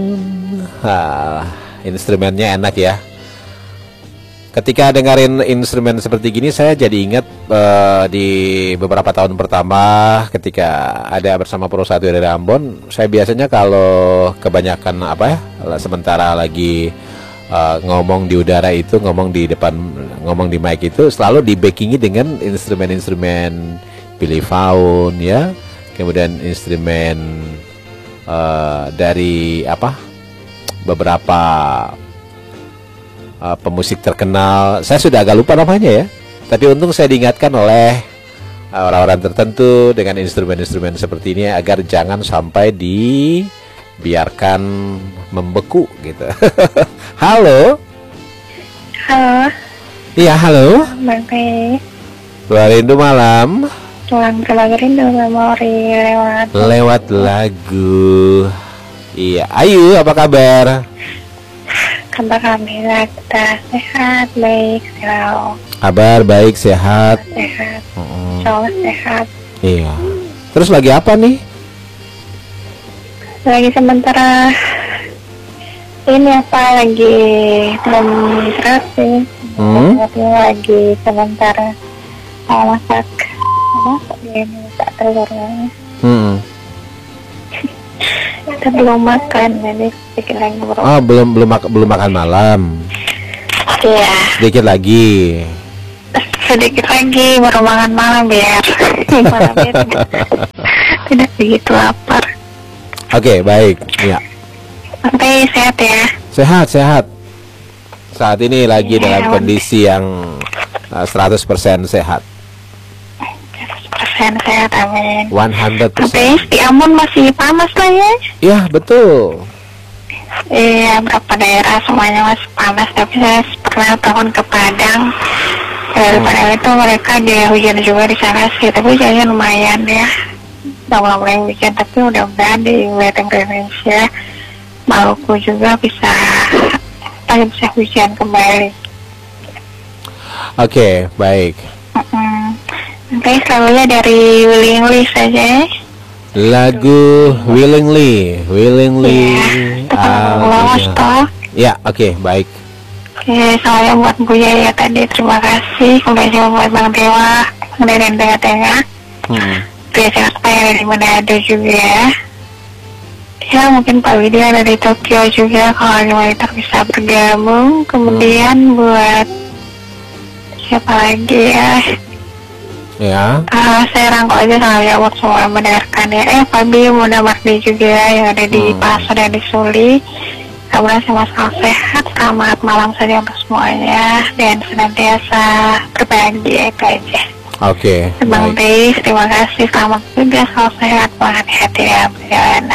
Instrumennya enak ya. Ketika dengerin instrumen seperti gini, saya jadi ingat di beberapa tahun pertama ketika ada bersama Pro Satyo dari Ambon. Saya biasanya kalau kebanyakan sementara lagi ngomong di udara itu, ngomong di depan, ngomong di mic itu selalu di backingi dengan instrumen-instrumen Billy Faun ya, kemudian instrumen dari beberapa pemusik terkenal. Saya sudah agak lupa namanya ya, tapi untung saya diingatkan oleh orang-orang tertentu dengan instrumen-instrumen seperti ini agar jangan sampai dibiarkan membeku gitu. Halo. Halo. Iya, halo. Bang Teh. Luar Rindu Malam. Lagu Rindu Memori lewat lagu. Iya, Ayu, apa kabar? Kabar alhamdulillah, kita sehat, baik, selalu. Kabar baik, sehat. Sehat. Insyaallah sehat. Iya. Terus lagi apa nih? Lagi sementara ini lagi demonstrasi. Lagi sementara mau masak ini tak telurnya. Kita belum makan, jadi sedikit lagi belum makan malam. Iya. Sedikit lagi baru makan malam biar tidak begitu lapar. Oke, baik. Ya. Sampai sehat ya. Sehat. Saat ini lagi dalam kondisi yang 100% sehat. 100% sehat, amin. 100%. Tapi di Ambon masih panas lah ya. Iya, betul. Iya, beberapa daerah semuanya masih panas. Tapi saya pernah tahun ke Padang. Padang itu mereka dia hujan juga di sana sih. Tapi hujannya lumayan ya. Udah mulai hujan, tapi mudah-mudahan di wilayah Indonesia, Maluku juga bisa hujan kembali. Oke, baik. Oke, selalunya dari Willingly saja ya. Lagu Willingly. Ya, oke, baik. Oke, saya buat Bu Yaya tadi, terima kasih. Kembali juga buat Bang Dewa, kemudian Tengah-Tengah. Pria Jakarta yang ada di Manado juga. Ya, mungkin Pak Widya dari Tokyo juga, kalau lagi monitor bisa bergabung. Kemudian buat siapa lagi ya? Ya. Saya rangkul aja sama ya buat semua yang mendengarkan ya. Fabi, Muna Mardi juga yang ada di Paso dan di Suli. Kabar sama-sama sehat. Selamat malam saja untuk semuanya dan senantiasa berbahagia, itu aja. Oke. Bang Teh, terima kasih. Selamat juga, selamat sehat, hati-hati ya perjalanan.